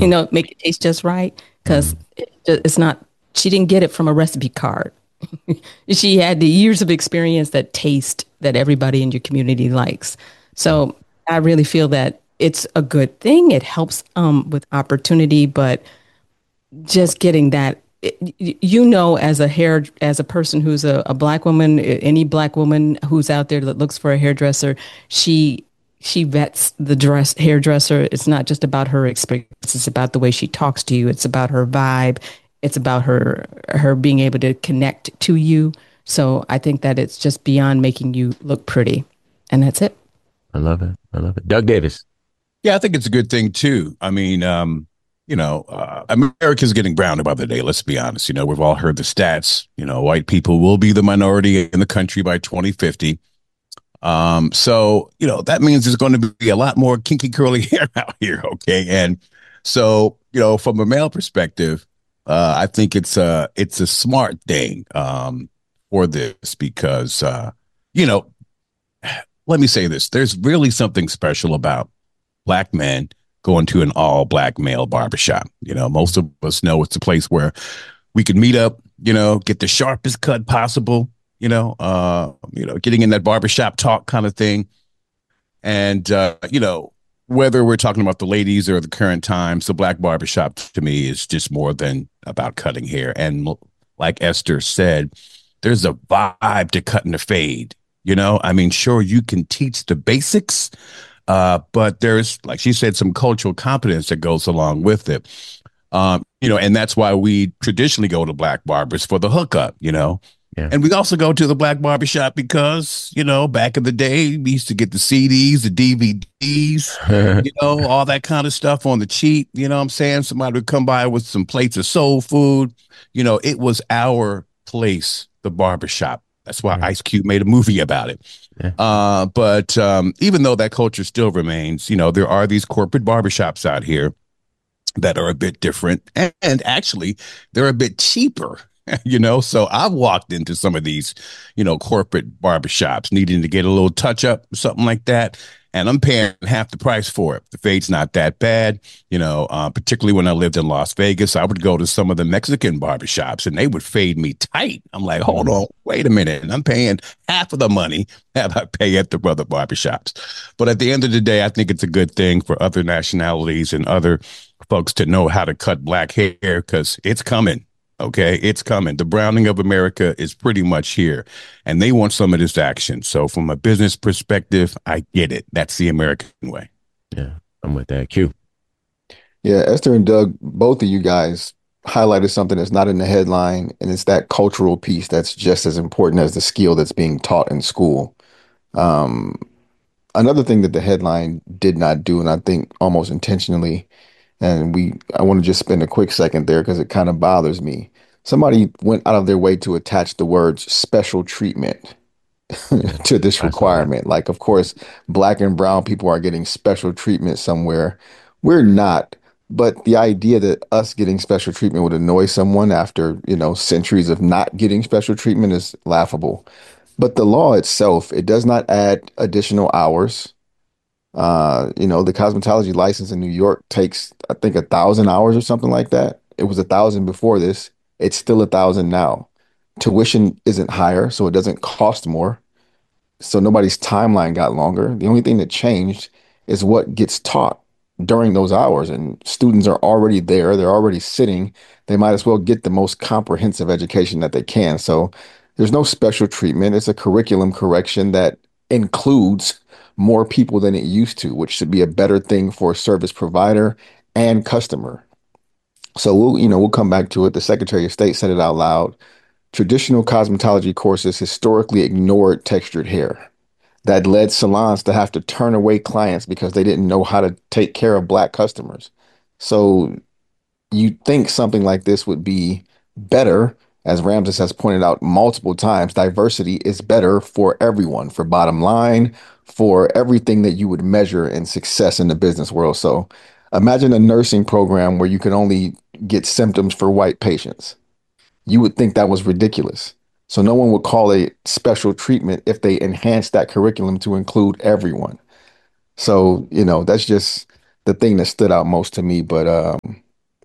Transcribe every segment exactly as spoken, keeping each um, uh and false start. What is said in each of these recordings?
you know, make it taste just right because Mm-hmm. it, it's not, she didn't get it from a recipe card. She had the years of experience that taste that everybody in your community likes. So I really feel that it's a good thing. It helps um, with opportunity, but just getting that, you know, as a hair, as a person who's a, a black woman, any black woman who's out there that looks for a hairdresser, she she vets the dress hairdresser. It's not just about her experience. It's about the way she talks to you. It's about her vibe. It's about her her being able to connect to you. So I think that it's just beyond making you look pretty, and that's it. I love it. I love it. Doug Davis. Yeah, I think it's a good thing too. I mean, um, you know, uh, America's getting browner by the day. Let's be honest. You know, we've all heard the stats. You know, white people will be the minority in the country by twenty fifty. Um, so you know that means there's going to be a lot more kinky curly hair out here. Okay, and so you know, from a male perspective, uh, I think it's a it's a smart thing um, for this because uh, you know, let me say this: there's really something special about black men going to an all black male barbershop. You know, most of us know it's a place where we can meet up, you know, get the sharpest cut possible, you know, uh, you know, getting in that barbershop talk kind of thing. And, uh, you know, whether we're talking about the ladies or the current times, the black barbershop to me is just more than about cutting hair. And like Esther said, there's a vibe to cutting a fade. You know, I mean, sure, you can teach the basics, uh, but there's, like she said, some cultural competence that goes along with it. Um, you know, and that's why we traditionally go to black barbers for the hookup, you know. Yeah. And we also go to the black barbershop because, you know, back in the day, we used to get the C Ds, the D V Ds, you know, all that kind of stuff on the cheap. You know what I'm saying? Somebody would come by with some plates of soul food. You know, it was our place, the barbershop. That's why Yeah. Ice Cube made a movie about it. Yeah. Uh, but um, even though that culture still remains, you know, there are these corporate barbershops out here that are a bit different. And, and actually, they're a bit cheaper, you know. So I've walked into some of these, you know, corporate barbershops needing to get a little touch up, something like that. And I'm paying half the price for it. The fade's not that bad, you know, uh, particularly when I lived in Las Vegas. I would go to some of the Mexican barbershops and they would fade me tight. I'm like, hold on, wait a minute. And I'm paying half of the money that I pay at the other barbershops. But at the end of the day, I think it's a good thing for other nationalities and other folks to know how to cut black hair because it's coming. Okay, it's coming. The browning of America is pretty much here, and they want some of this action. So, from a business perspective, I get it. That's the American way. Yeah, I'm with that. Q. Yeah, Esther and Doug, both of you guys highlighted something that's not in the headline, and it's that cultural piece that's just as important as the skill that's being taught in school. Um, Another thing that the headline did not do, and I think almost intentionally, and we I want to just spend a quick second there because it kind of bothers me. Somebody went out of their way to attach the words special treatment to this I saw that. requirement. Like, of course, black and brown people are getting special treatment somewhere. We're not. But the idea that us getting special treatment would annoy someone after, you know, centuries of not getting special treatment is laughable. But the law itself, it does not add additional hours. Uh, you know, the cosmetology license in New York takes, I think, a thousand hours or something like that. It was a thousand before this. It's still a thousand now. Tuition isn't higher, so it doesn't cost more. So nobody's timeline got longer. The only thing that changed is what gets taught during those hours. And students are already there. They're already sitting. They might as well get the most comprehensive education that they can. So there's no special treatment. It's a curriculum correction that includes more people than it used to, which should be a better thing for service provider and customer. So we'll, you know, we'll come back to it. The Secretary of State said it out loud. Traditional cosmetology courses historically ignored textured hair. That led salons to have to turn away clients because they didn't know how to take care of black customers. So you'd think something like this would be better. As Ramses has pointed out multiple times, diversity is better for everyone, for bottom line, for everything that you would measure in success in the business world. So imagine a nursing program where you can only get symptoms for white patients. You would think that was ridiculous. So no one would call it special treatment if they enhanced that curriculum to include everyone. So, you know, that's just the the thing that stood out most to me. But um,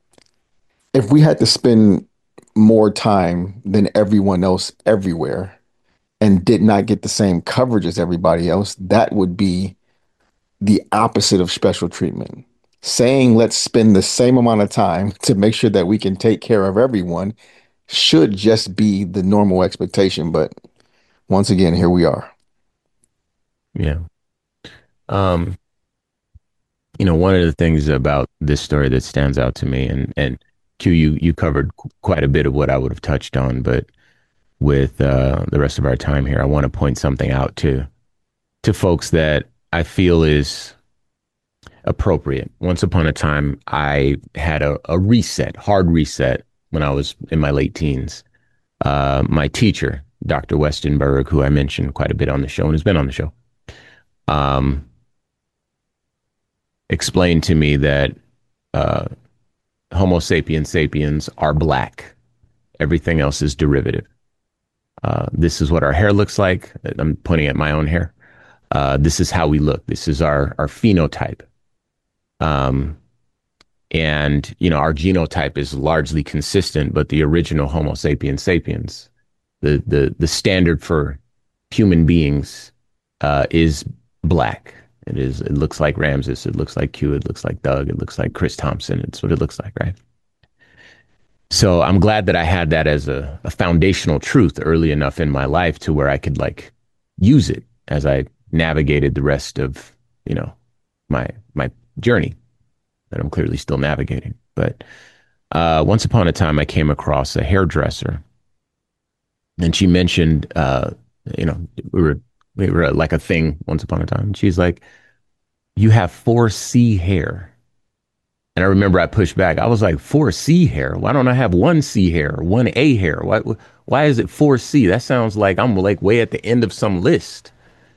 if we had to spend more time than everyone else everywhere and did not get the same coverage as everybody else, that would be the opposite of special treatment. Saying let's spend the same amount of time to make sure that we can take care of everyone should just be the normal expectation. But once again, here we are. Yeah. Um, you know, one of the things about this story that stands out to me, and and Q, you you covered qu- quite a bit of what I would have touched on, but with uh, the rest of our time here, I want to point something out to to folks that I feel is appropriate. Once upon a time, I had a, a reset, hard reset, when I was in my late teens. Uh, my teacher, Doctor Westenberg, who I mentioned quite a bit on the show and has been on the show, um, explained to me that uh, Homo sapiens sapiens are black. Everything else is derivative. Uh, this is what our hair looks like. I'm pointing at my own hair. Uh, this is how we look. This is our, our phenotype. Um, and, you know, our genotype is largely consistent, but the original Homo sapiens sapiens, the, the, the standard for human beings, uh, is black. It is, it looks like Ramses. It looks like Q. It looks like Doug. It looks like Chris Thompson. It's what it looks like, right? So I'm glad that I had that as a, a foundational truth early enough in my life to where I could like use it as I navigated the rest of, you know, my, my journey that I'm clearly still navigating. But uh, once upon a time, I came across a hairdresser, and she mentioned, uh, you know, we were we were like a thing once upon a time. She's like, "You have four C hair," and I remember I pushed back. I was like, four C hair? Why don't I have one C hair or one A hair? Why why is it four C? That sounds like I'm like way at the end of some list.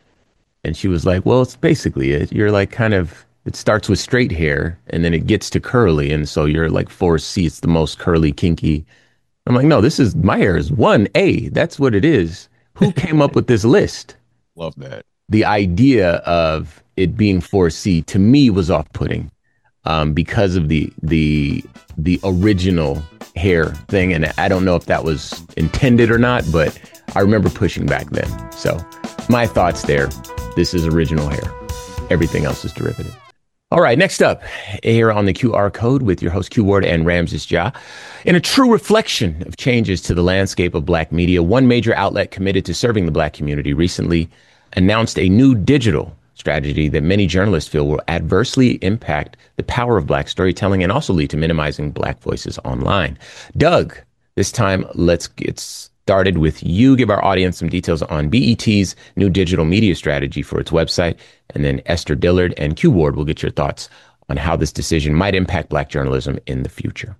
And she was like, well, it's basically it. You're like kind of, it starts with straight hair and then it gets to curly. And so you're like four C, it's the most curly, kinky. I'm like, no, this is, my hair is one A. That's what it is. Who came up with this list? Love that. The idea of it being four C to me was off-putting um, because of the, the, the original hair thing. And I don't know if that was intended or not, but I remember pushing back then. So my thoughts there. This is original hair. Everything else is derivative. All right, next up, here on the Q R code with your host Q Ward and Ramses Ja. In a true reflection of changes to the landscape of Black media, one major outlet committed to serving the Black community recently announced a new digital strategy that many journalists feel will adversely impact the power of Black storytelling and also lead to minimizing Black voices online. Doug, this time let's get started with you. Give our audience some details on B E T's new digital media strategy for its website, and then Esther Dillard and Q Ward will get your thoughts on how this decision might impact Black journalism in the future.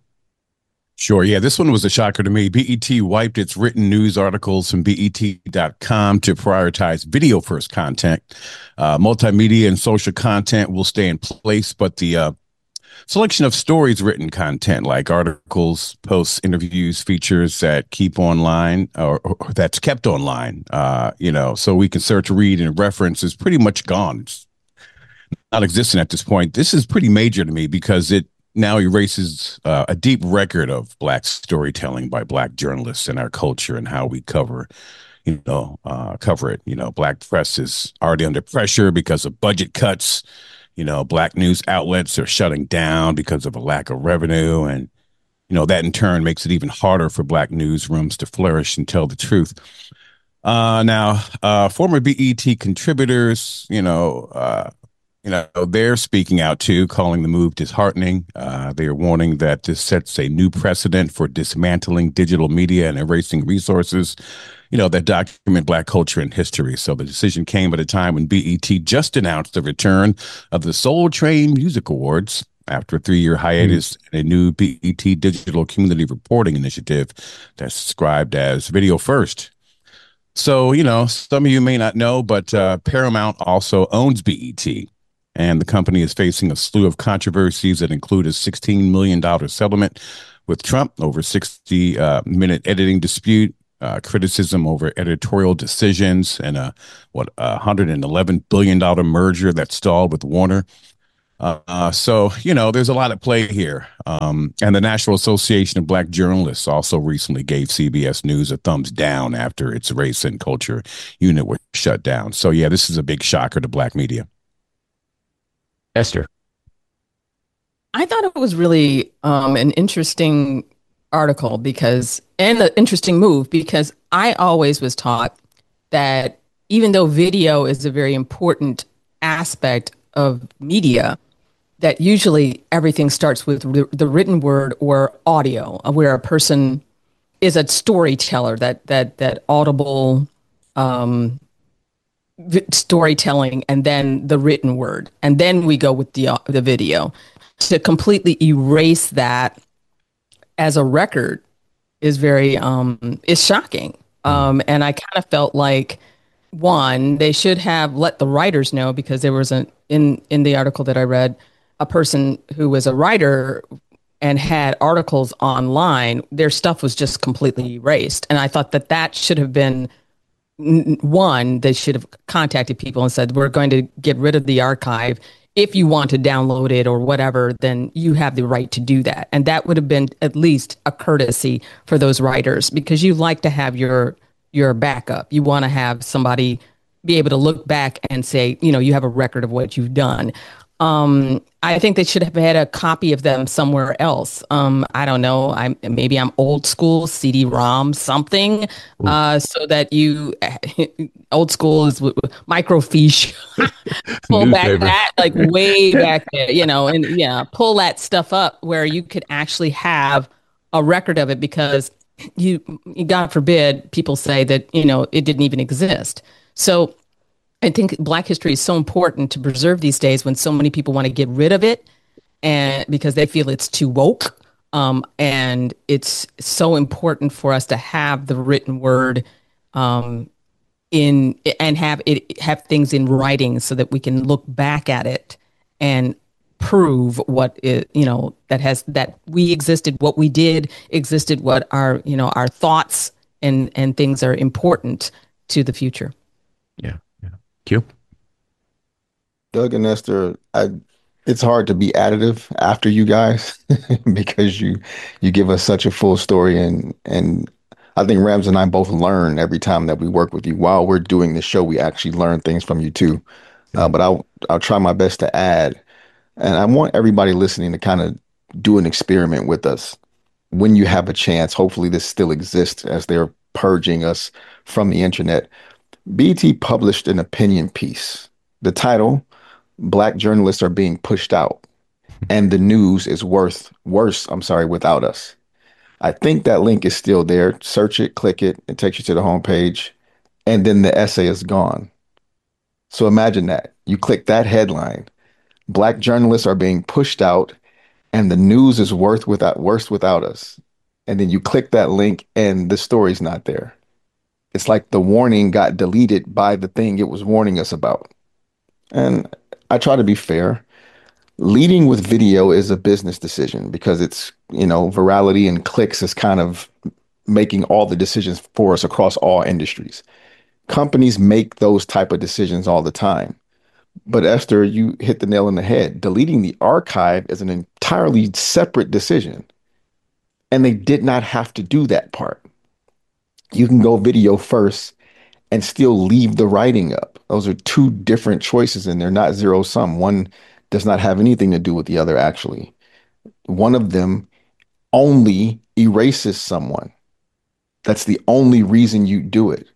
Sure. Yeah, this one was a shocker to me. B E T wiped its written news articles from B E T dot com to prioritize video first content. Uh, multimedia and social content will stay in place, but the uh, selection of stories written content like articles, posts, interviews, features that keep online or, or that's kept online, uh, you know, so we can search, read, and reference is pretty much gone. It's not existent at this point. This is pretty major to me because it now erases uh, a deep record of Black storytelling by Black journalists in our culture and how we cover, you know, uh, cover it. You know, Black press is already under pressure because of budget cuts. You know, Black news outlets are shutting down because of a lack of revenue. And, you know, that in turn makes it even harder for Black newsrooms to flourish and tell the truth. Uh, now, uh, former B E T contributors, you know, uh, you know, they're speaking out too, calling the move disheartening. Uh, they are warning that this sets a new precedent for dismantling digital media and erasing resources, you know, that document Black culture and history. So the decision came at a time when B E T just announced the return of the Soul Train Music Awards after a three-year hiatus mm-hmm. and a new B E T digital community reporting initiative that's described as Video First. So, you know, some of you may not know, but uh, Paramount also owns B E T. And the company is facing a slew of controversies that include a sixteen million dollars settlement with Trump over sixty minute uh, editing dispute, uh, criticism over editorial decisions, and a what a one hundred eleven billion dollars merger that stalled with Warner. Uh, uh, so, you know, there's a lot at play here. Um, and the National Association of Black Journalists also recently gave C B S News a thumbs down after its race and culture unit was shut down. So, yeah, this is a big shocker to black media. Esther. I thought it was really um, an interesting article because, and an interesting move because I always was taught that even though video is a very important aspect of media, that usually everything starts with the written word or audio, where a person is a storyteller, that that that audible um, storytelling, and then the written word, and then we go with the uh, the video. To completely erase that as a record is very um, is shocking, um, and I kind of felt like one, they should have let the writers know, because there was an in in the article that I read, a person who was a writer and had articles online, their stuff was just completely erased. And I thought that that should have been one, they should have contacted people and said, we're going to get rid of the archive. If you want to download it or whatever, then you have the right to do that. And that would have been at least a courtesy for those writers, because you like to have your your backup. You want to have somebody be able to look back and say, you know, you have a record of what you've done. Um, I think they should have had a copy of them somewhere else. Um, I don't know. I'm maybe I'm old school, C D ROM, something, uh, so that you old school is w- w- microfiche. Pull back that like way back there, you know, and yeah, pull that stuff up where you could actually have a record of it, because you, God forbid, people say that, you know, it didn't even exist. So I think Black history is so important to preserve these days, when so many people want to get rid of it, and because they feel it's too woke. Um, and it's so important for us to have the written word um, in and have it have things in writing, so that we can look back at it and prove what it, you know, that has that we existed, what we did existed, what our, you know, our thoughts and and things are important to the future. Yeah. Yeah. Q. Doug and Esther, I, it's hard to be additive after you guys because you you give us such a full story, and and I think Rams and I both learn every time that we work with you. While we're doing the show, we actually learn things from you too. Uh, but I'll I'll try my best to add, and I want everybody listening to kind of do an experiment with us when you have a chance. Hopefully, this still exists as they're purging us from the internet. B E T published an opinion piece. The title: Black journalists are being pushed out, and the news is worth worse, I'm sorry, without us. I think that link is still there. Search it, click it, it takes you to the homepage, and then the essay is gone. So imagine that. You click that headline: Black journalists are being pushed out, and the news is worth without worse without us. And then you click that link and the story's not there. It's like the warning got deleted by the thing it was warning us about. And I try to be fair. Leading with video is a business decision because it's, you know, virality and clicks is kind of making all the decisions for us across all industries. Companies make those type of decisions all the time. But Esther, you hit the nail on the head. Deleting the archive is an entirely separate decision. And they did not have to do that part. You can go video first and still leave the writing up. Those are two different choices, and they're not zero sum. One does not have anything to do with the other, actually. One of them only erases someone. That's the only reason you do it.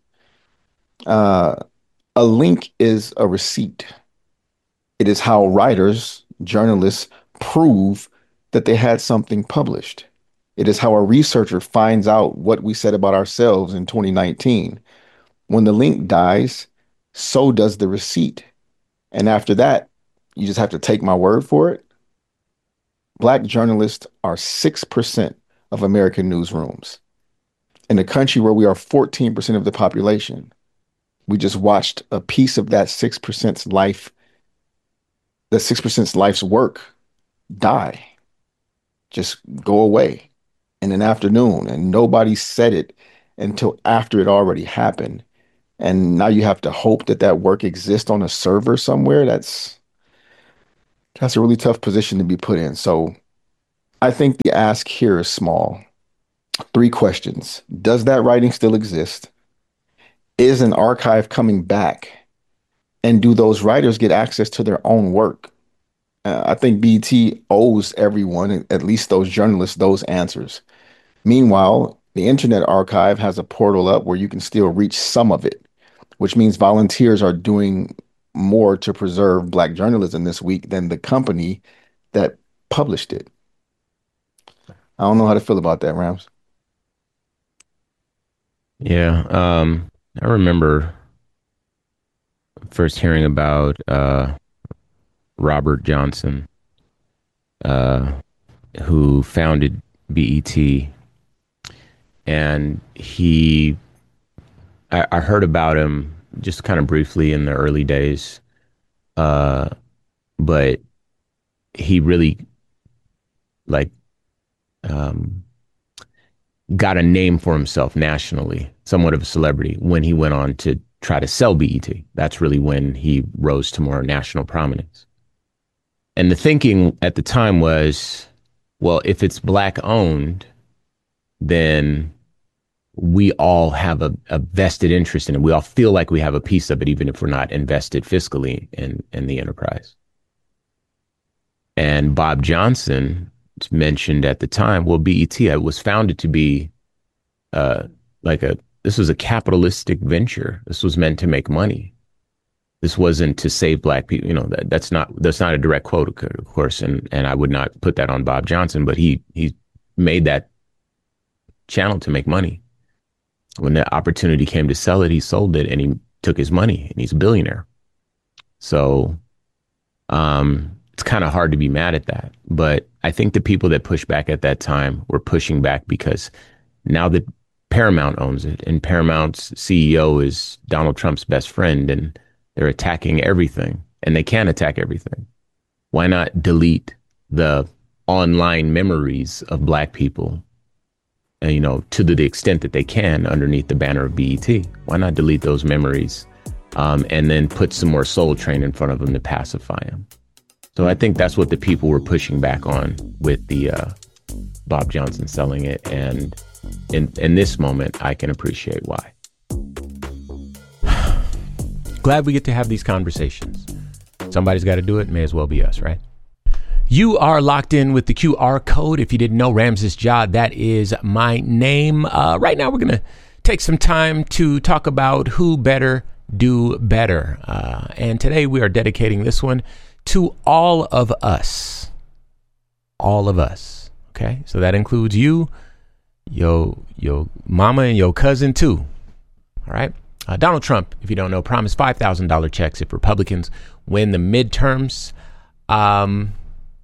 Uh, a link is a receipt. It is how writers, journalists prove that they had something published. It is how a researcher finds out what we said about ourselves in twenty nineteen. When the link dies, so does the receipt. And after that, you just have to take my word for it. Black journalists are six percent of American newsrooms. In a country where we are fourteen percent of the population, we just watched a piece of that six percent's life, the six percent's life's work die, just go away in an afternoon. And nobody said it until after it already happened. And now you have to hope that that work exists on a server somewhere. That's That's a really tough position to be put in. So I think the ask here is small. Three questions. Does that writing still exist? Is an archive coming back? And do those writers get access to their own work? Uh, I think B E T owes everyone, at least those journalists, those answers. Meanwhile, the Internet Archive has a portal up where you can still reach some of it, which means volunteers are doing more to preserve Black journalism this week than the company that published it. I don't know how to feel about that, Rams. Yeah, um, I remember first hearing about uh, Robert Johnson, uh, who founded B E T, and he, I, I heard about him just kind of briefly in the early days, uh, but he really like um, got a name for himself nationally, somewhat of a celebrity, when he went on to try to sell B E T. That's really when he rose to more national prominence. And the thinking at the time was, well, if it's Black owned, then we all have a, a vested interest in it. We all feel like we have a piece of it, even if we're not invested fiscally in, in the enterprise. And Bob Johnson mentioned at the time, well, B E T was founded to be uh, like a, this was a capitalistic venture. This was meant to make money. This wasn't to save Black people. You know, that, that's not, that's not a direct quote, of course. And, and I would not put that on Bob Johnson, but he, he made that channel to make money. When the opportunity came to sell it, he sold it and he took his money and he's a billionaire. So, um, it's kind of hard to be mad at that. But I think the people that pushed back at that time were pushing back because now that Paramount owns it and Paramount's C E O is Donald Trump's best friend and they're attacking everything and they can attack everything. Why not delete the online memories of Black people, and, you know, to the extent that they can underneath the banner of B E T? Why not delete those memories um, and then put some more Soul Train in front of them to pacify them? So I think that's what the people were pushing back on with the uh, Bob Johnson selling it. And in, in this moment, I can appreciate why. Glad we get to have these conversations. Somebody's got to do it. May as well be us, right? You are locked in with the Q R code. If you didn't know, Ramses Ja, that is my name. Uh, right now, we're going to take some time to talk about who better do better. Uh, and today we are dedicating this one to all of us, all of us. Okay. So that includes you, your, your mama and your cousin too. All right. Uh, Donald Trump, if you don't know, promised five thousand dollars checks if Republicans win the midterms. Um,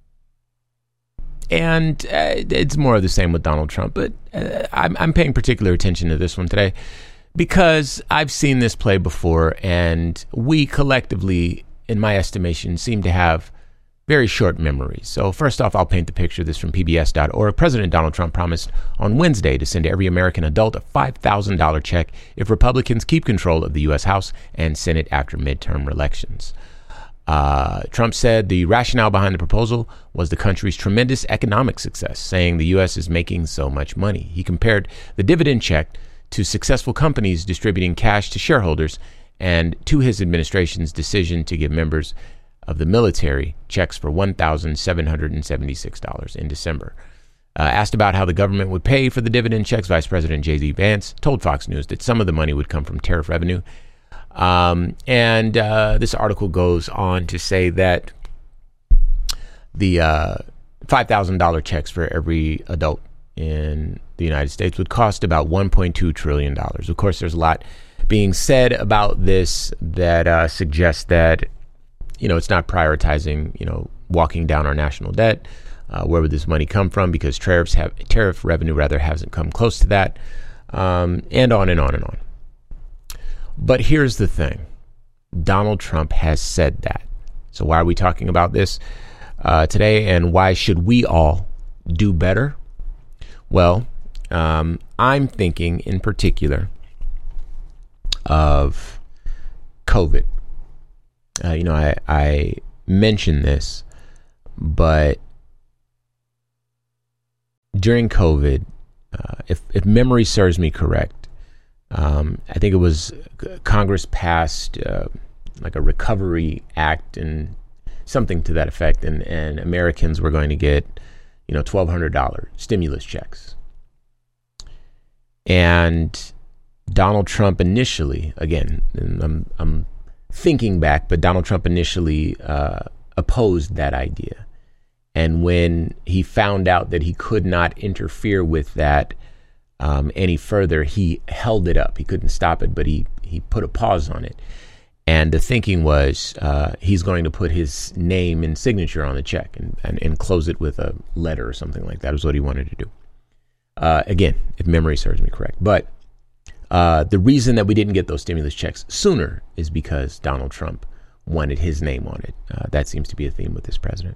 and uh, it's more of the same with Donald Trump, but uh, I'm, I'm paying particular attention to this one today because I've seen this play before, and we collectively, in my estimation, seem to have very short memories. So first off, I'll paint the picture. This from P B S dot org. President Donald Trump promised on Wednesday to send every American adult a five thousand dollars check if Republicans keep control of the U S House and Senate after midterm elections. Uh, Trump said the rationale behind the proposal was the country's tremendous economic success, saying the U S is making so much money. He compared the dividend check to successful companies distributing cash to shareholders and to his administration's decision to give members of the military checks for one thousand seven hundred seventy-six dollars in December. Uh, asked about how the government would pay for the dividend checks, Vice President J D Vance told Fox News that some of the money would come from tariff revenue. Um, and uh, this article goes on to say that the uh, five thousand dollars checks for every adult in the United States would cost about one point two trillion dollars. Of course, there's a lot being said about this that uh, suggests that, you know, it's not prioritizing, you know, walking down our national debt. Uh, where would this money come from? Because tariffs have tariff revenue rather hasn't come close to that, um, and on and on and on. But here's the thing. Donald Trump has said that. So why are we talking about this uh, today, and why should we all do better? Well, um, I'm thinking in particular of COVID. Uh, you know, I, I mentioned this but during COVID, uh, if, if memory serves me correct, um, I think it was Congress passed uh, like a recovery act and something to that effect, and, and Americans were going to get, you know, twelve hundred dollars stimulus checks. And Donald Trump initially, again, and I'm, I'm thinking back, but Donald Trump initially uh, opposed that idea. And when he found out that he could not interfere with that um, any further, he held it up. He couldn't stop it, but he, he put a pause on it. And the thinking was uh, he's going to put his name and signature on the check and, and, and close it with a letter or something like that is what he wanted to do. Uh, again, if memory serves me correct. But uh, the reason that we didn't get those stimulus checks sooner is because Donald Trump wanted his name on it. Uh, that seems to be a theme with this president.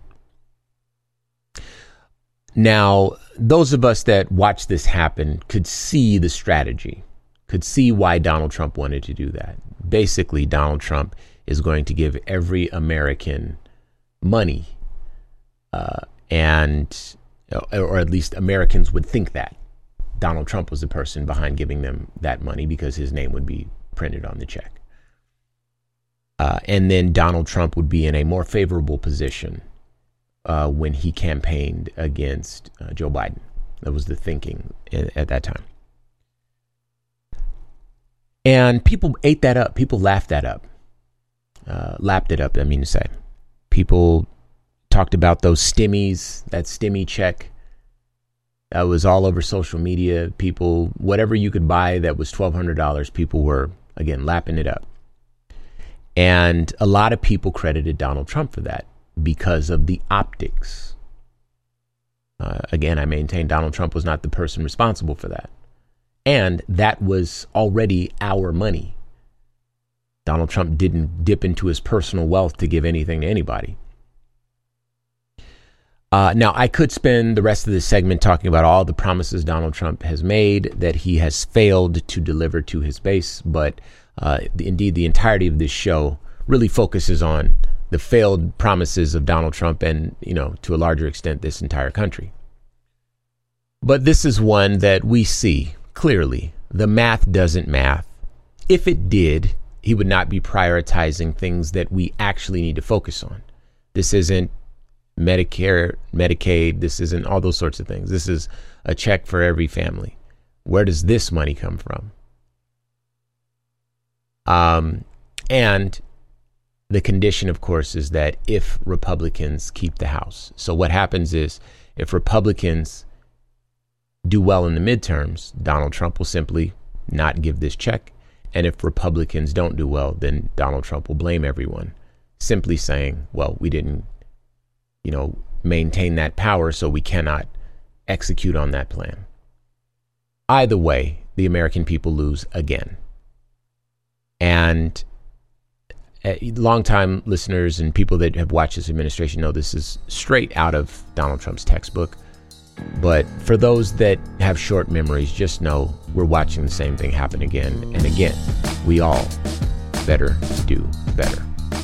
Now, those of us that watched this happen could see the strategy, could see why Donald Trump wanted to do that. Basically, Donald Trump is going to give every American money, uh, and or at least Americans would think that Donald Trump was the person behind giving them that money because his name would be printed on the check. Uh, and then Donald Trump would be in a more favorable position uh, when he campaigned against uh, Joe Biden. That was the thinking at, at that time. And people ate that up. People laughed that up. Uh, lapped it up, I mean to say. People talked about those stimmies, that stimmy check. That was all over social media. People, whatever you could buy that was twelve hundred dollars, people were, again, lapping it up. And a lot of people credited Donald Trump for that because of the optics. Uh, again, I maintain Donald Trump was not the person responsible for that. And that was already our money. Donald Trump didn't dip into his personal wealth to give anything to anybody. Uh, now, I could spend the rest of this segment talking about all the promises Donald Trump has made that he has failed to deliver to his base. But uh, indeed, the entirety of this show really focuses on the failed promises of Donald Trump and, you know, to a larger extent, this entire country. But this is one that we see clearly. The math doesn't math. If it did, he would not be prioritizing things that we actually need to focus on. This isn't Medicare, Medicaid. This isn't all those sorts of things. This is a check for every family. Where does this money come from? Um, and the condition, of course, is that if Republicans keep the House. So what happens is if Republicans do well in the midterms, Donald Trump will simply not give this check. And if Republicans don't do well, then Donald Trump will blame everyone, simply saying, well, we didn't, you know, maintain that power, so we cannot execute on that plan. Either way, the American people lose again. And uh, longtime listeners and people that have watched this administration know this is straight out of Donald Trump's textbook. But for those that have short memories, just know we're watching the same thing happen again and again. We all better do better.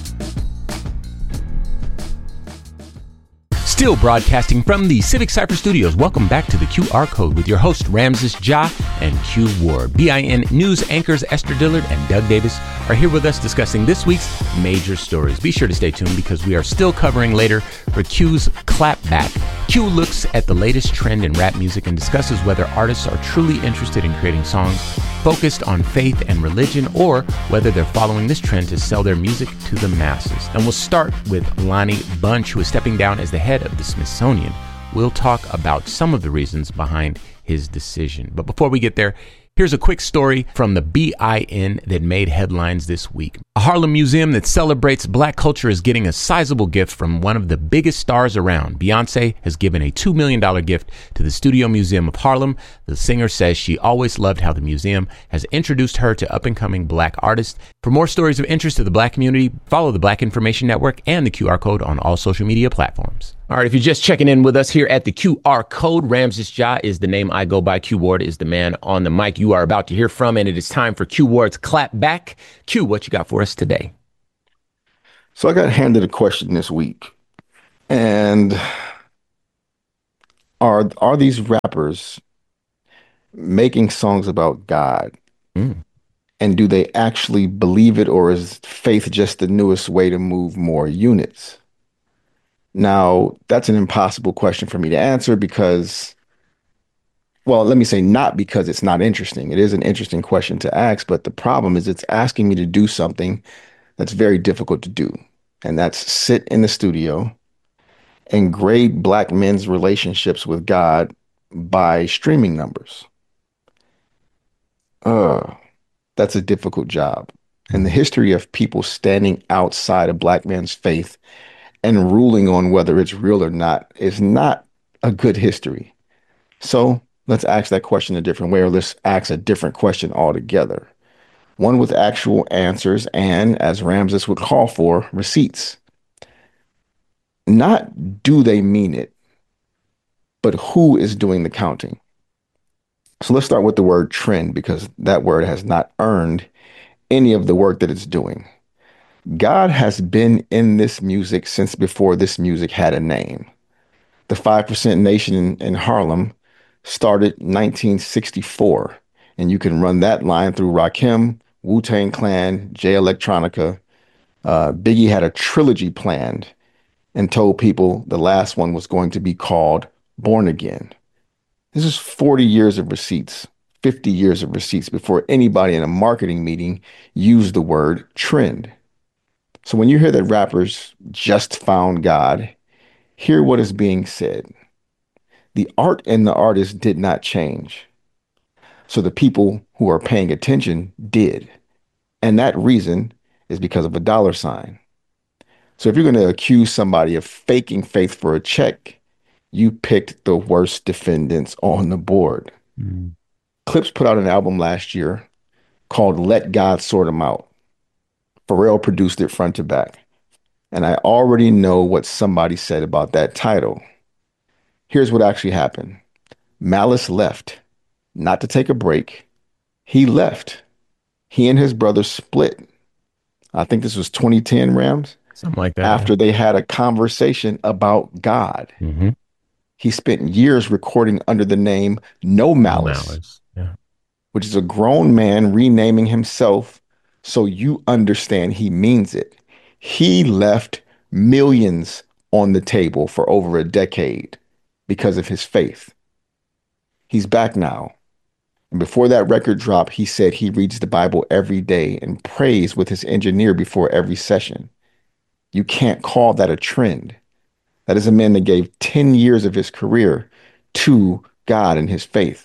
Still broadcasting from the Civic Cypher Studios. Welcome back to the Q R Code with your host Ramses Ja and Q Ward. B I N News anchors Esther Dillard and Doug Davis are here with us discussing this week's major stories. Be sure to stay tuned because we are still covering later for Q's Clapback. Q looks at the latest trend in rap music and discusses whether artists are truly interested in creating songs focused on faith and religion, or whether they're following this trend to sell their music to the masses. And we'll start with Lonnie Bunch, who is stepping down as the head of the Smithsonian. We'll talk about some of the reasons behind his decision. But before we get there, here's a quick story from the B I N that made headlines this week. A Harlem museum that celebrates black culture is getting a sizable gift from one of the biggest stars around. Beyonce has given a two million dollars gift to the Studio Museum of Harlem. The singer says she always loved how the museum has introduced her to up-and-coming black artists. For more stories of interest to the black community, follow the Black Information Network and the Q R Code on all social media platforms. All right, if you're just checking in with us here at the Q R Code, Ramses Ja is the name I go by. Q Ward is the man on the mic you are about to hear from, and it is time for Q Ward's Clap Back. Q, what you got for us today? So I got handed a question this week, And are are these rappers making songs about God? Mm. And do they actually believe it, or is faith just the newest way to move more units? Now, that's an impossible question for me to answer because, well, let me say not because it's not interesting. It is an interesting question to ask, but the problem is it's asking me to do something that's very difficult to do. And that's sit in the studio and grade black men's relationships with God by streaming numbers. Uh, that's a difficult job. And the Mm. history of people standing outside of black men's faith and ruling on whether it's real or not is not a good history. So let's ask that question a different way, or let's ask a different question altogether. One with actual answers and, as Ramses would call for, receipts. Not do they mean it, but who is doing the counting? So let's start with the word trend because that word has not earned any of the work that it's doing. God has been in this music since before this music had a name. The five percent Nation in, in Harlem started nineteen sixty-four, and you can run that line through Rakim, Wu-Tang Clan, Jay Electronica. Uh, Biggie had a trilogy planned and told people the last one was going to be called Born Again. This is forty years of receipts, fifty years of receipts before anybody in a marketing meeting used the word trend. So when you hear that rappers just found God, hear what is being said. The art and the artist did not change. So the people who are paying attention did. And that reason is because of a dollar sign. So if you're going to accuse somebody of faking faith for a check, you picked the worst defendants on the board. Mm. Clips put out an album last year called Let God Sort 'Em Out. Pharrell produced it front to back. And I already know what somebody said about that title. Here's what actually happened. Malice left, not to take a break. He left. He and his brother split. I think this was twenty ten, Rams, Something like that. Yeah. after they had a conversation about God. Mm-hmm. He spent years recording under the name No No Malice, malice. Yeah. which is a grown man renaming himself so you understand he means it. He left millions on the table for over a decade because of his faith. He's back now. And before that record drop, he said he reads the Bible every day and prays with his engineer before every session. You can't call that a trend. That is a man that gave ten years of his career to God and his faith.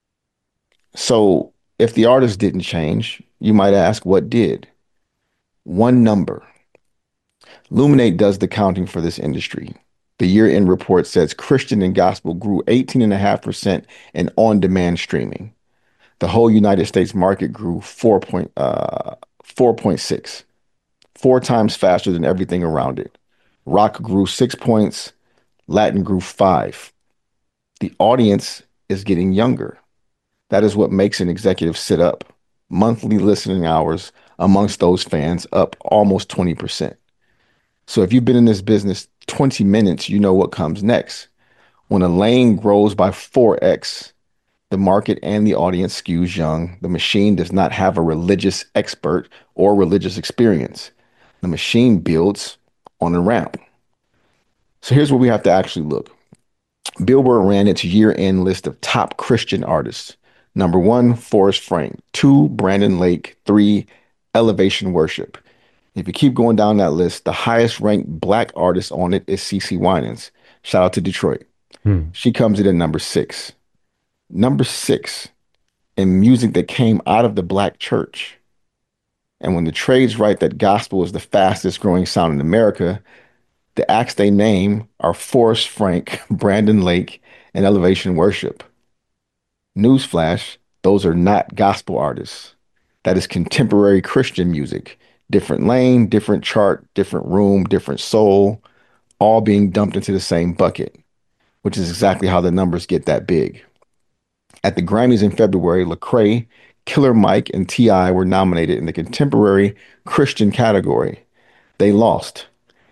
So if the artist didn't change, you might ask what did? One number. Luminate does the counting for this industry. The year-end report says Christian and gospel grew eighteen point five percent in on-demand streaming. The whole United States market grew four point, uh, four point six, four times faster than everything around it. Rock grew six points, Latin grew five. The audience is getting younger. That is what makes an executive sit up. Monthly listening hours amongst those fans up almost twenty percent. So if you've been in this business twenty minutes, you know what comes next. When a lane grows by four x, the market and the audience skews young. The machine does not have a religious expert or religious experience. The machine builds on a ramp. So here's where we have to actually look. Billboard ran its year-end list of top Christian artists. Number one, Forrest Frank. Two, Brandon Lake. Three, Elevation Worship. If you keep going down that list, the highest ranked black artist on it is CeCe Winans. Shout out to Detroit. Hmm. She comes in at number six. Number six in music that came out of the black church. And when the trades write that gospel is the fastest growing sound in America, the acts they name are Forrest Frank, Brandon Lake, and Elevation Worship. Newsflash, those are not gospel artists. That is contemporary Christian music. Different lane, different chart, different room, different soul, all being dumped into the same bucket, which is exactly how the numbers get that big. At the Grammys in February, Lecrae, Killer Mike, and T I were nominated in the contemporary Christian category. They lost.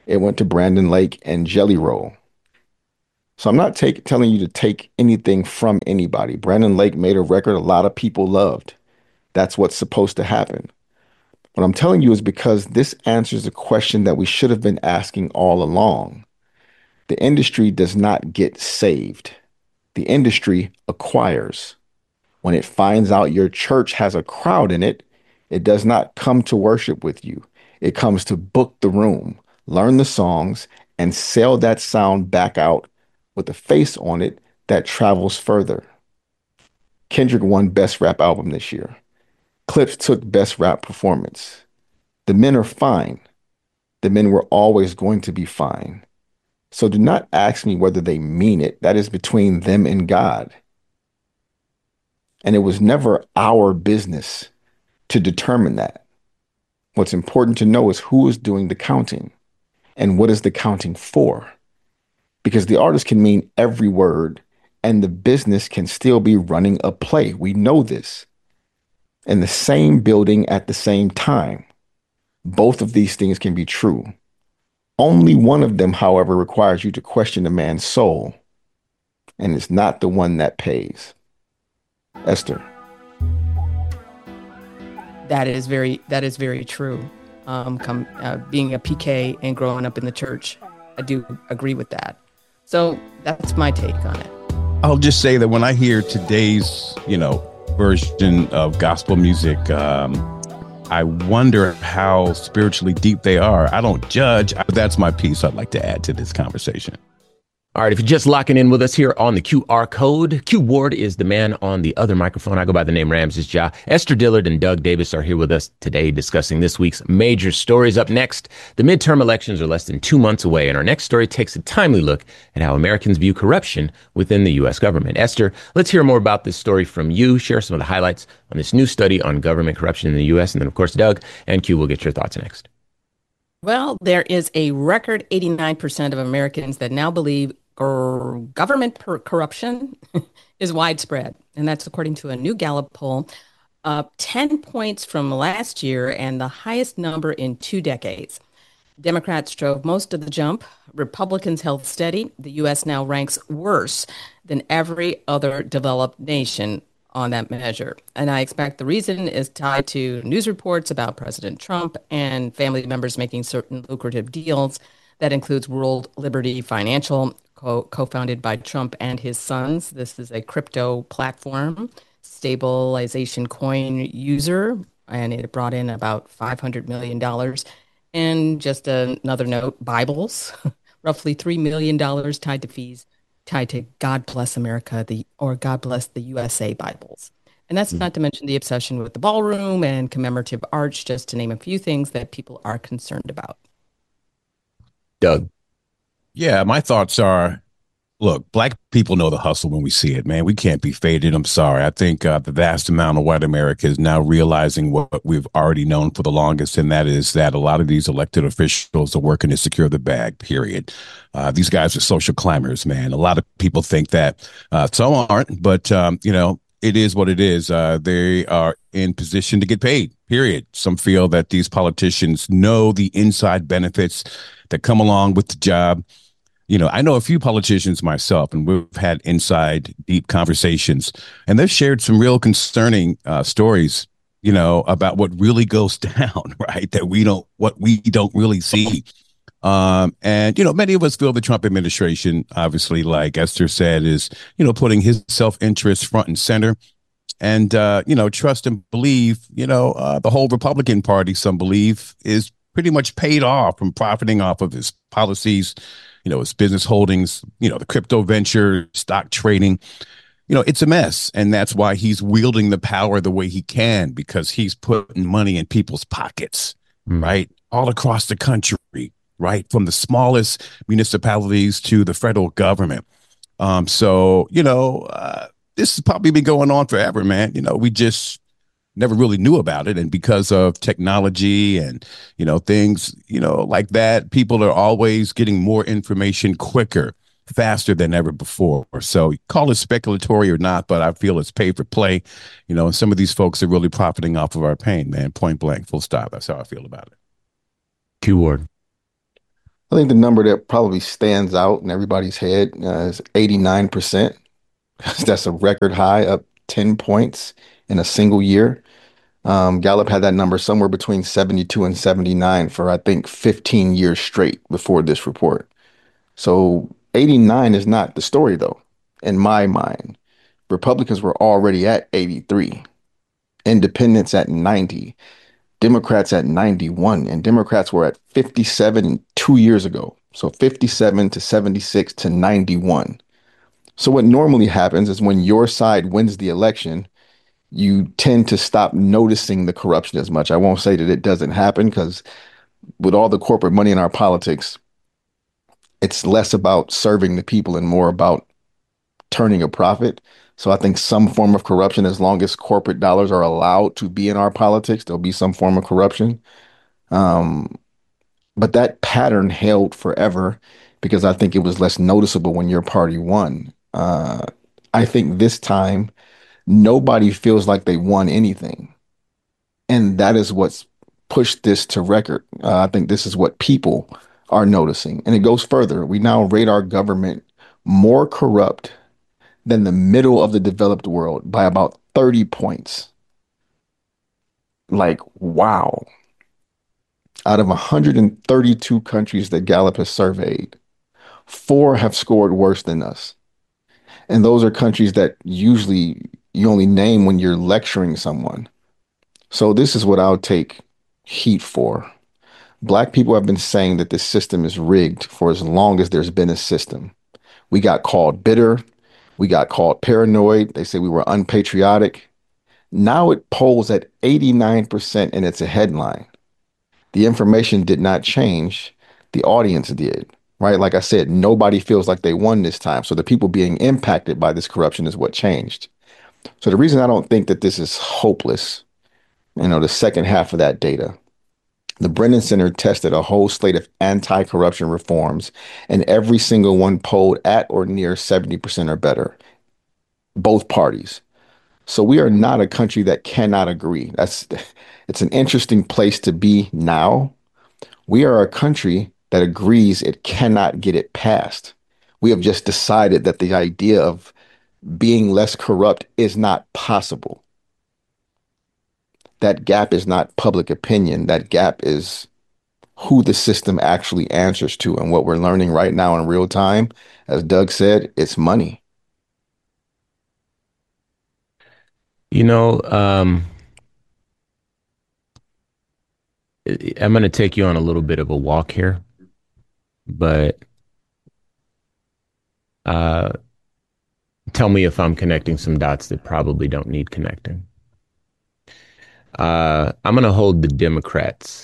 It went to Brandon Lake and Jelly Roll. So I'm not take, telling you to take anything from anybody. Brandon Lake made a record a lot of people loved. That's what's supposed to happen. What I'm telling you is because this answers a question that we should have been asking all along. The industry does not get saved. The industry acquires. When it finds out your church has a crowd in it, it does not come to worship with you. It comes to book the room, learn the songs, and sell that sound back out with a face on it that travels further. Kendrick won Best Rap Album this year. Clips took Best Rap Performance. The men are fine. The men were always going to be fine. So do not ask me whether they mean it. That is between them and God. And it was never our business to determine that. What's important to know is who is doing the counting and what is the counting for. Because the artist can mean every word and the business can still be running a play. We know this. In the same building at the same time. Both of these things can be true. Only one of them, however, requires you to question a man's soul. And it's not the one that pays. Esther. That is very that is very true. Um, come uh, being a P K and growing up in the church, I do agree with that. So that's my take on it. I'll just say that when I hear today's, you know, version of gospel music, um, I wonder how spiritually deep they are. I don't judge. That's my piece I'd like to add to this conversation. All right, if you're just locking in with us here on the Q R code, Q Ward is the man on the other microphone. I go by the name Ramses Ja. Esther Dillard and Doug Davis are here with us today discussing this week's major stories. Up next, the midterm elections are less than two months away, and our next story takes a timely look at how Americans view corruption within the U S government. Esther, let's hear more about this story from you. Share some of the highlights on this new study on government corruption in the U S, and then, of course, Doug and Q will get your thoughts next. Well, there is a record eighty-nine percent of Americans that now believe government per- corruption is widespread. And that's according to a new Gallup poll, up ten points from last year and the highest number in two decades. Democrats drove most of the jump. Republicans held steady. The U S now ranks worse than every other developed nation on that measure. And I expect the reason is tied to news reports about President Trump and family members making certain lucrative deals. That includes World Liberty Financial, co- co-founded by Trump and his sons. This is a crypto platform, stabilization coin user, and it brought in about five hundred million dollars. And just another note, Bibles, roughly three million dollars tied to fees, tied to God Bless America, the or God Bless the U S A Bibles. And that's mm-hmm. not to mention the obsession with the ballroom and commemorative arch, just to name a few things that people are concerned about. Doug. Yeah, my thoughts are, look, black people know the hustle when we see it, man. We can't be faded. I'm sorry. I think uh, the vast amount of white America is now realizing what we've already known for the longest, and that is that a lot of these elected officials are working to secure the bag, period. Uh, these guys are social climbers, man. A lot of people think that. Uh, some aren't, but, um, you know, it is what it is. Uh, they are in position to get paid, period. Some feel that these politicians know the inside benefits that come along with the job. You know, I know a few politicians myself, and we've had inside deep conversations, and they've shared some real concerning uh, stories, you know, about what really goes down, right? That we don't, what we don't really see. Um, and, you know, many of us feel the Trump administration, obviously, like Esther said, is, you know, putting his self-interest front and center. And, uh, you know, trust and believe, you know, uh, the whole Republican Party, some believe, is pretty much paid off from profiting off of his policies, you know, his business holdings, you know, the crypto venture, stock trading. You know, it's a mess. And that's why he's wielding the power the way he can, because he's putting money in people's pockets, mm. right? All across the country, right? From the smallest municipalities to the federal government. Um, so, you know, uh, this has probably been going on forever, man. You know, we just never really knew about it. And because of technology and, you know, things, you know, like that, people are always getting more information quicker, faster than ever before. So call it speculatory or not, but I feel it's pay for play. You know, and some of these folks are really profiting off of our pain, man. Point blank, full stop. That's how I feel about it. Q Ward. I think the number that probably stands out in everybody's head uh, is eighty-nine percent. That's a record high, up ten points in a single year. Um, Gallup had that number somewhere between seventy-two and seventy-nine for, I think, fifteen years straight before this report. So eighty-nine is not the story, though, in my mind. Republicans were already at eighty-three, independents at ninety, Democrats at ninety-one, and Democrats were at fifty-seven two years ago. So fifty-seven to seventy-six to ninety-one. So what normally happens is when your side wins the election, you tend to stop noticing the corruption as much. I won't say that it doesn't happen because with all the corporate money in our politics, it's less about serving the people and more about turning a profit. So I think some form of corruption, as long as corporate dollars are allowed to be in our politics, there'll be some form of corruption. Um, but that pattern held forever because I think it was less noticeable when your party won. Uh, I think this time nobody feels like they won anything. And that is what's pushed this to record. Uh, I think this is what people are noticing. And it goes further. We now rate our government more corrupt than the middle of the developed world by about thirty points. Like, wow. Out of one hundred thirty-two countries that Gallup has surveyed, four have scored worse than us. And those are countries that usually you only name when you're lecturing someone. So this is what I'll take heat for. Black people have been saying that this system is rigged for as long as there's been a system. We got called bitter. We got called paranoid. They say we were unpatriotic. Now it polls at eighty-nine percent and it's a headline. The information did not change. The audience did, right? Like I said, nobody feels like they won this time. So the people being impacted by this corruption is what changed. So the reason I don't think that this is hopeless, you know, the second half of that data, the Brennan Center tested a whole slate of anti-corruption reforms, and every single one polled at or near seventy percent or better, both parties. So we are not a country that cannot agree. That's it's an interesting place to be now. We are a country that agrees it cannot get it passed. We have just decided that the idea of being less corrupt is not possible. That gap is not public opinion. That gap is who the system actually answers to. And what we're learning right now in real time, as Doug said, it's money. You know, um, I'm going to take you on a little bit of a walk here, but uh, tell me if I'm connecting some dots that probably don't need connecting. Uh, I'm going to hold the Democrats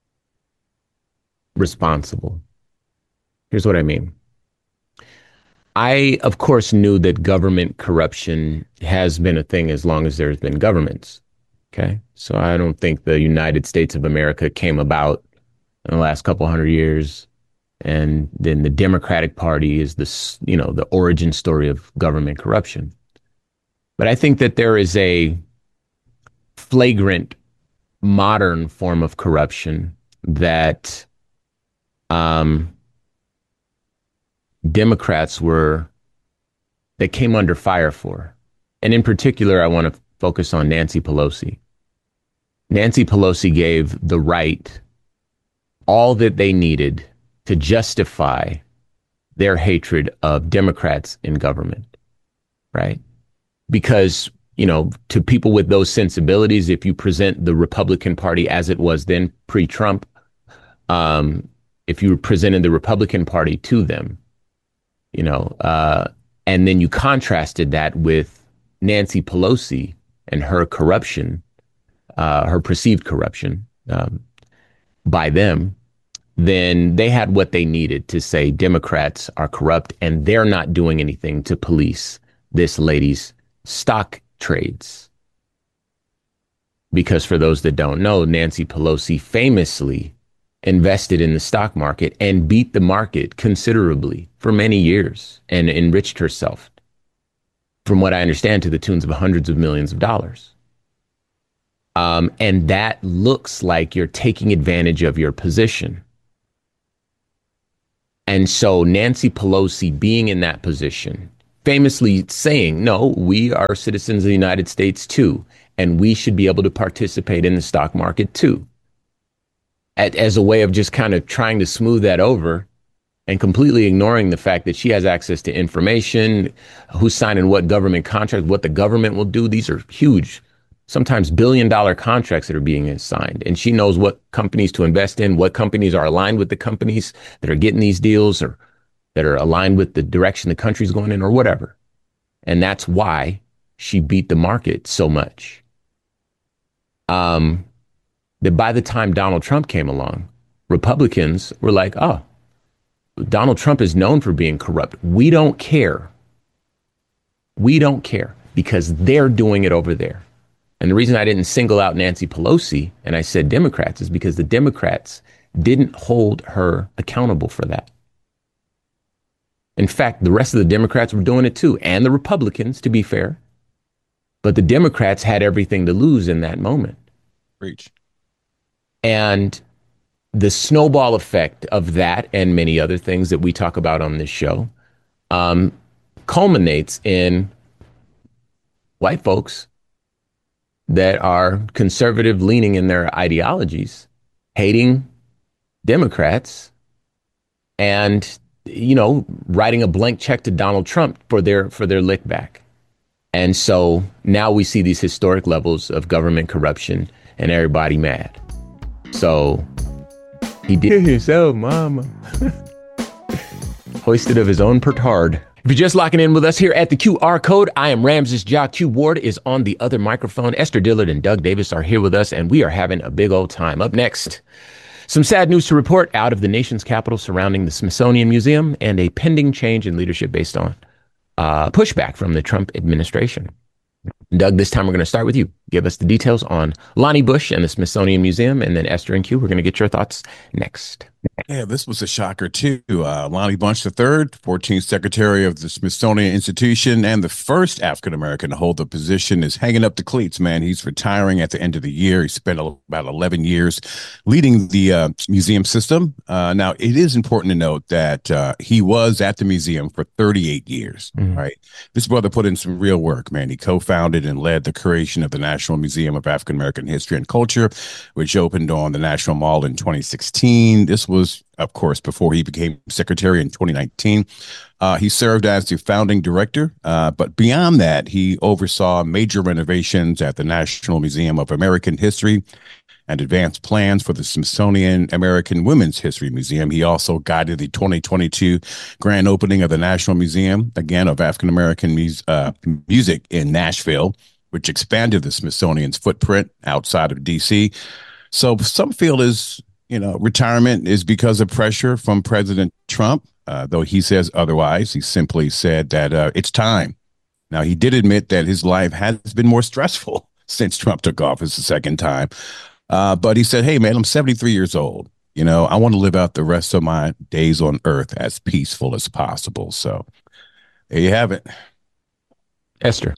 responsible. Here's what I mean. I, of course, knew that government corruption has been a thing as long as there's been governments. Okay. So I don't think the United States of America came about in the last couple hundred years. And then the Democratic Party is this, you know, the origin story of government corruption. But I think that there is a flagrant modern form of corruption that um, Democrats were, they came under fire for. And in particular, I want to focus on Nancy Pelosi. Nancy Pelosi gave the right all that they needed to justify their hatred of Democrats in government, right? Because, you know, to people with those sensibilities, if you present the Republican Party as it was then pre-Trump, um, if you presented the Republican Party to them, you know, uh, and then you contrasted that with Nancy Pelosi and her corruption, uh, her perceived corruption um, by them, then they had what they needed to say Democrats are corrupt and they're not doing anything to police this lady's stock trades. Because for those that don't know, Nancy Pelosi famously invested in the stock market and beat the market considerably for many years and enriched herself, from what I understand, to the tunes of hundreds of millions of dollars. Um, and that looks like you're taking advantage of your position. And so Nancy Pelosi being in that position, famously saying, no, we are citizens of the United States too, and we should be able to participate in the stock market too, as a way of just kind of trying to smooth that over and completely ignoring the fact that she has access to information, who's signing what government contract, what the government will do. These are huge, sometimes billion dollar contracts that are being signed. And she knows what companies to invest in, what companies are aligned with the companies that are getting these deals or that are aligned with the direction the country's going in or whatever. And that's why she beat the market so much. Um, that by the time Donald Trump came along, Republicans were like, oh, Donald Trump is known for being corrupt. We don't care. We don't care because they're doing it over there. And the reason I didn't single out Nancy Pelosi and I said Democrats is because the Democrats didn't hold her accountable for that. In fact, the rest of the Democrats were doing it too, and the Republicans, to be fair. But the Democrats had everything to lose in that moment. Preach. And the snowball effect of that and many other things that we talk about on this show um, culminates in white folks that are conservative leaning in their ideologies, hating Democrats and, you know, writing a blank check to Donald Trump for their for their lick back. And so now we see these historic levels of government corruption and everybody mad. So he did himself, mama. Hoisted of his own petard. If you're just locking in with us here at the Q R code, I am Ramses Ja. Q Ward is on the other microphone. Esther Dillard and Doug Davis are here with us, and we are having a big old time. Up next, some sad news to report out of the nation's capital surrounding the Smithsonian Museum and a pending change in leadership based on uh, pushback from the Trump administration. Doug, this time we're going to start with you. Give us the details on Lonnie Bush and the Smithsonian Museum, and then Esther and Q, we're going to get your thoughts next. Yeah, this was a shocker too. Uh, Lonnie Bunch the third, fourteenth Secretary of the Smithsonian Institution, and the first African American to hold the position, is hanging up the cleats, man. He's retiring at the end of the year. He spent about eleven years leading the uh, museum system. Uh, now, it is important to note that uh, he was at the museum for thirty-eight years, mm-hmm. right? This brother put in some real work, man. He co-founded and led the creation of the National Museum of African American History and Culture, which opened on the National Mall in twenty sixteen. This was, of course, before he became secretary in twenty nineteen. Uh, he served as the founding director, uh, but beyond that, he oversaw major renovations at the National Museum of American History and advanced plans for the Smithsonian American Women's History Museum. He also guided the twenty twenty-two grand opening of the National Museum, again, of African American mus- uh, music in Nashville, which expanded the Smithsonian's footprint outside of D C. So some feel is You know, retirement is because of pressure from President Trump, uh, though he says otherwise. He simply said that uh, it's time. Now, he did admit that his life has been more stressful since Trump took office the second time. Uh, but he said, hey, man, I'm seventy-three years old. You know, I want to live out the rest of my days on earth as peaceful as possible. So there you have it. Esther.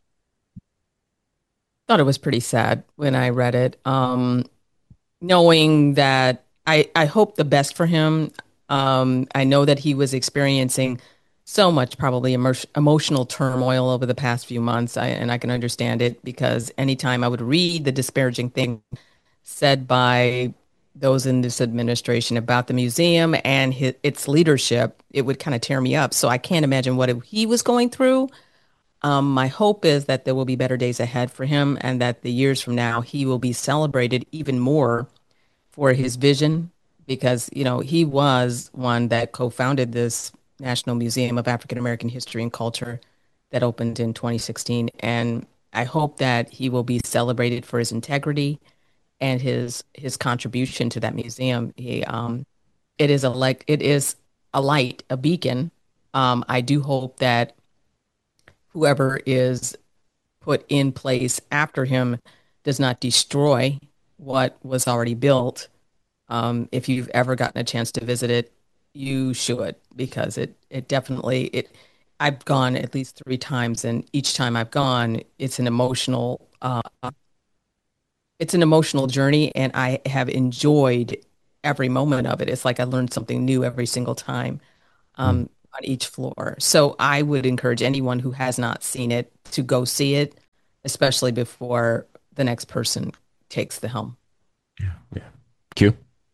Thought it was pretty sad when I read it, um, knowing that I, I hope the best for him. Um, I know that he was experiencing so much probably emo- emotional turmoil over the past few months, I, and I can understand it because anytime I would read the disparaging thing said by those in this administration about the museum and his, its leadership, it would kind of tear me up. So I can't imagine what it, he was going through. Um, my hope is that there will be better days ahead for him and that the years from now, he will be celebrated even more for his vision, because, you know, he was one that co-founded this National Museum of African American History and Culture that opened in twenty sixteen. And I hope that he will be celebrated for his integrity and his his contribution to that museum. He, um, it is a like it is a light, a beacon. Um, I do hope that whoever is put in place after him does not destroy what was already built. Um, if you've ever gotten a chance to visit it, you should, because it it definitely it. I've gone at least three times, and each time I've gone, it's an emotional uh, it's an emotional journey, and I have enjoyed every moment of it. It's like I learned something new every single time. um, on each floor. So I would encourage anyone who has not seen it to go see it, especially before the next person takes the helm. Yeah. Yeah. Q.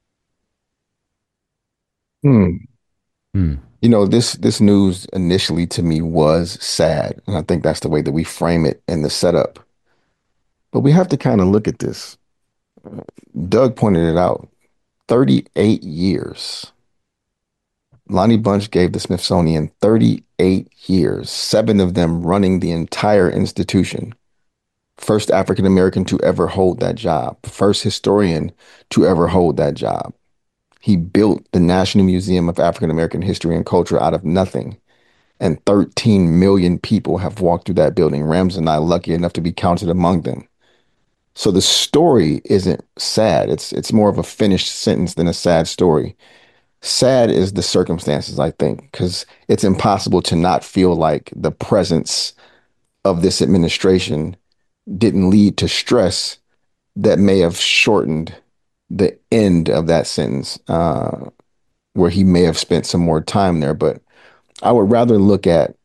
Hmm. Hmm. You know, this this news initially to me was sad, and I think that's the way that we frame it in the setup. But we have to kind of look at this. Doug pointed it out. thirty-eight years. Lonnie Bunch gave the Smithsonian thirty-eight years, seven of them running the entire institution. First African American to ever hold that job, first historian to ever hold that job. He built the National Museum of African American History and Culture out of nothing. And thirteen million people have walked through that building. Rams and I lucky enough to be counted among them. So the story isn't sad. It's it's more of a finished sentence than a sad story. Sad is the circumstances, I think, because it's impossible to not feel like the presence of this administration didn't lead to stress that may have shortened the end of that sentence, uh, where he may have spent some more time there. But I would rather look at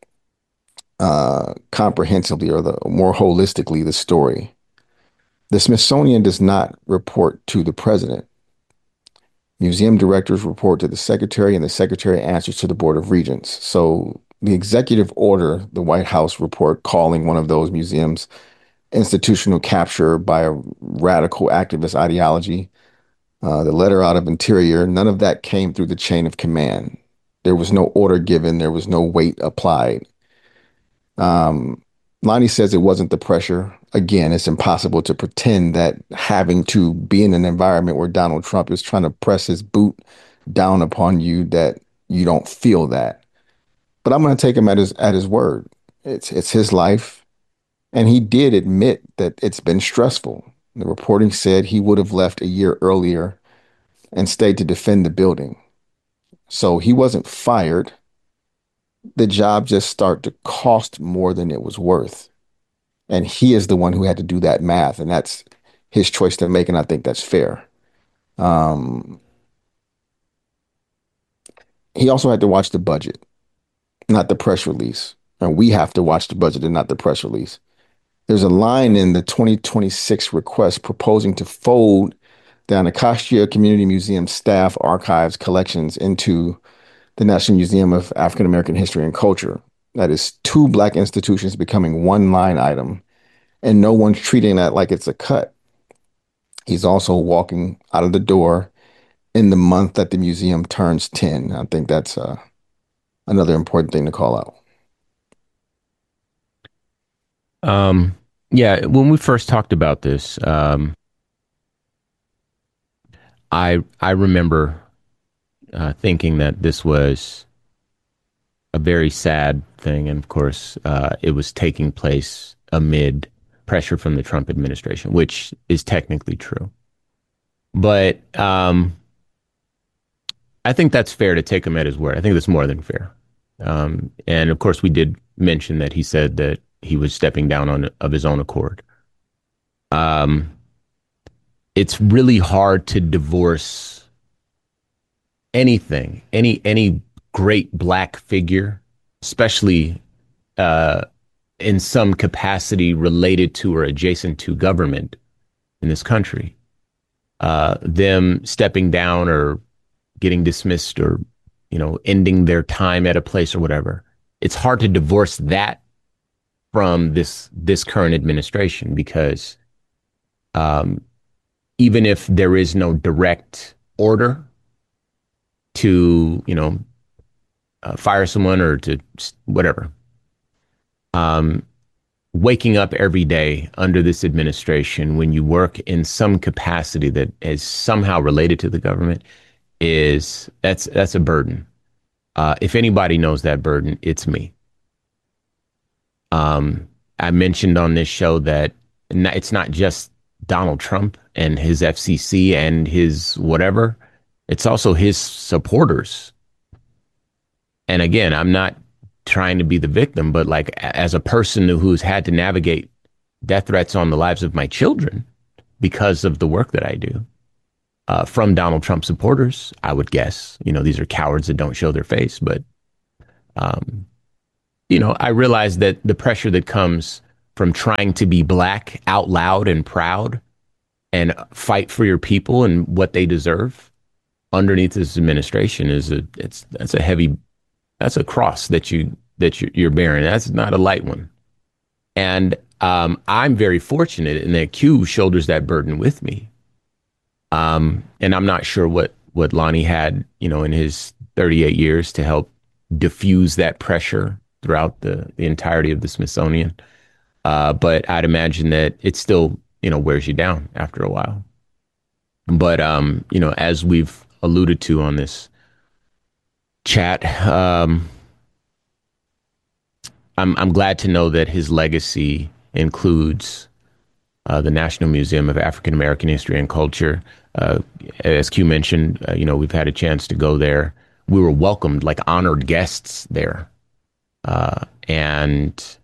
uh, comprehensively or the more holistically the story. The Smithsonian does not report to the president. Museum directors report to the secretary, and the secretary answers to the Board of Regents. So the executive order, the White House report calling one of those museums institutional capture by a radical activist ideology, uh, the letter out of Interior, none of that came through the chain of command. There was no order given. There was no weight applied. Um, Lonnie says it wasn't the pressure. Again, it's impossible to pretend that having to be in an environment where Donald Trump is trying to press his boot down upon you, that you don't feel that. But I'm going to take him at his at his word. It's it's his life, and he did admit that it's been stressful. The reporting said he would have left a year earlier and stayed to defend the building. So he wasn't fired. The job just started to cost more than it was worth. And he is the one who had to do that math, and that's his choice to make, and I think that's fair. Um, he also had to watch the budget, not the press release. And we have to watch the budget and not the press release. There's a line in the twenty twenty-six request proposing to fold the Anacostia Community Museum staff, archives, collections into the National Museum of African American History and Culture. That is two Black institutions becoming one line item, and no one's treating that like it's a cut. He's also walking out of the door in the month that the museum turns ten. I think that's uh, another important thing to call out. Um, yeah, when we first talked about this, um, I I remember uh, thinking that this was a very sad thing, and of course, uh, it was taking place amid pressure from the Trump administration, which is technically true. But um, I think that's fair to take him at his word. I think that's more than fair. Um, and of course, we did mention that he said that he was stepping down on of his own accord. Um, it's really hard to divorce anything, any any great Black figure, especially uh, in some capacity related to or adjacent to government in this country, uh, them stepping down or getting dismissed or, you know, ending their time at a place or whatever. It's hard to divorce that from this this current administration, because um, even if there is no direct order to, you know, uh, fire someone or to whatever, um, waking up every day under this administration when you work in some capacity that is somehow related to the government is that's that's a burden. Uh, if anybody knows that burden, it's me. Um, I mentioned on this show that it's not just Donald Trump and his F C C and his whatever. It's also his supporters. And again, I'm not trying to be the victim, but like as a person who's had to navigate death threats on the lives of my children because of the work that I do, uh, from Donald Trump supporters, I would guess. You know, these are cowards that don't show their face. But, um, you know, I realize that the pressure that comes from trying to be black out loud and proud and fight for your people and what they deserve underneath this administration is a it's that's a heavy that's a cross that you that you're, you're bearing. That's not a light one. And um, I'm very fortunate in that Q shoulders that burden with me. Um, and I'm not sure what what Lonnie had, you know, in his thirty-eight years to help diffuse that pressure throughout the, the entirety of the Smithsonian. Uh, but I'd imagine that it still, you know, wears you down after a while. But, um, you know, as we've alluded to on this chat, um, I'm, I'm glad to know that his legacy includes uh, the National Museum of African American History and Culture. Uh, as Q mentioned, uh, you know, we've had a chance to go there. We were welcomed like honored guests there. Uh, and,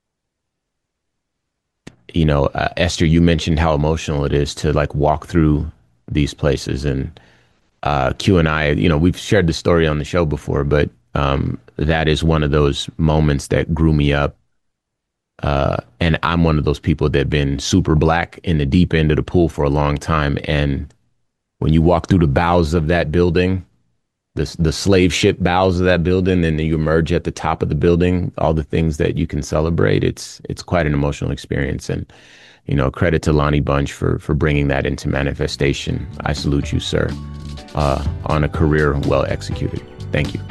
you know, uh, Esther, you mentioned how emotional it is to like walk through these places. And uh, Q and I, you know, we've shared the story on the show before, but um, that is one of those moments that grew me up. Uh, and I'm one of those people that have been super black in the deep end of the pool for a long time. And when you walk through the bowels of that building, the, the slave ship bowels of that building, and then you emerge at the top of the building, all the things that you can celebrate, it's it's quite an emotional experience. And, you know, credit to Lonnie Bunch for, for bringing that into manifestation. I salute you, sir, uh, on a career well executed. Thank you.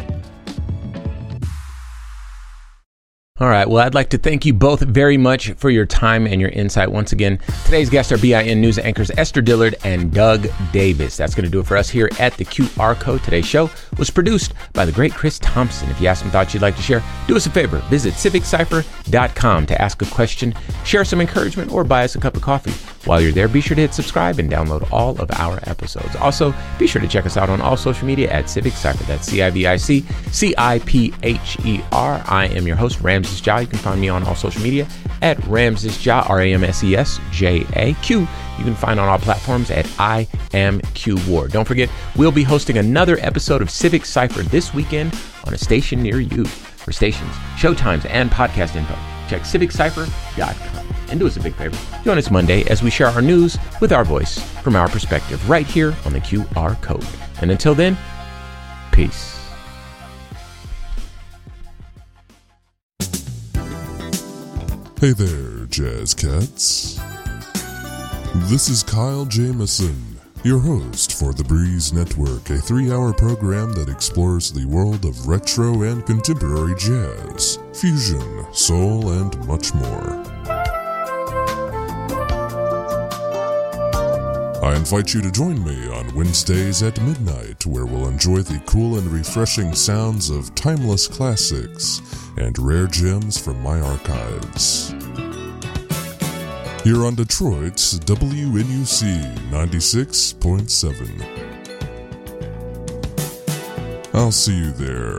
All right. Well, I'd like to thank you both very much for your time and your insight. Once again, today's guests are B I N News anchors Esther Dillard and Doug Davis. That's going to do it for us here at the Q R Code. Today's show was produced by the great Chris Thompson. If you have some thoughts you'd like to share, do us a favor. Visit civic cypher dot com to ask a question, share some encouragement, or buy us a cup of coffee. While you're there, be sure to hit subscribe and download all of our episodes. Also, be sure to check us out on all social media at Civic Cypher. That's C I V I C C I P H E R. I am your host, Ramses Ja. You can find me on all social media at Ramses Ja, R A M S E S J A. Q, you can find on all platforms at I Am Q Ward. Don't forget, we'll be hosting another episode of Civic Cypher this weekend on a station near you. For stations, showtimes, and podcast info, check civic cypher dot com. And do us a big favor, join us Monday as we share our news with our voice from our perspective right here on the Q R Code. And until then, peace. Hey there, Jazz Cats. This is Kyle Jameson, your host for The Breeze Network, a three-hour program that explores the world of retro and contemporary jazz, fusion, soul, and much more. I invite you to join me on Wednesdays at midnight, where we'll enjoy the cool and refreshing sounds of timeless classics and rare gems from my archives. Here on Detroit's W N U C ninety-six point seven. I'll see you there.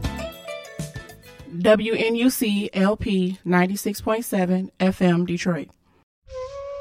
W N U C L P ninety-six point seven F M Detroit.